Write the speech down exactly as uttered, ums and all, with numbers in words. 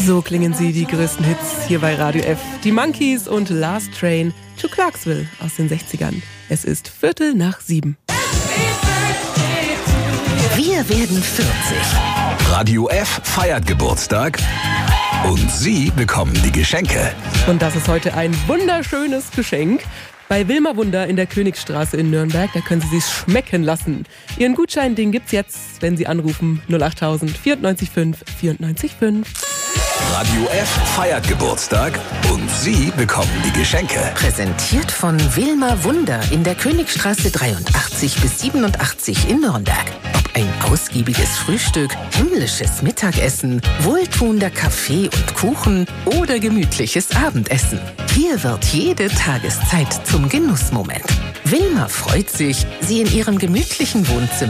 So klingen sie, die größten Hits hier bei Radio F. Die Monkees und Last Train to Clarksville aus den sechzigern. Es ist Viertel nach sieben. Wir werden vierzig. Radio F feiert Geburtstag und Sie bekommen die Geschenke. Und das ist heute ein wunderschönes Geschenk. Bei Wilma Wunder in der Königstraße in Nürnberg, da können Sie sich schmecken lassen. Ihren Gutschein, den gibt's jetzt, wenn Sie anrufen null acht null null vierundneunzig fünf vierundneunzig fünf. Radio F feiert Geburtstag und Sie bekommen die Geschenke. Präsentiert von Wilma Wunder in der Königstraße dreiundachtzig bis siebenundachtzig in Nürnberg. Ob ein ausgiebiges Frühstück, himmlisches Mittagessen, wohltuender Kaffee und Kuchen oder gemütliches Abendessen. Hier wird jede Tageszeit zum Genussmoment. Wilma freut sich, Sie in Ihrem gemütlichen Wohnzimmer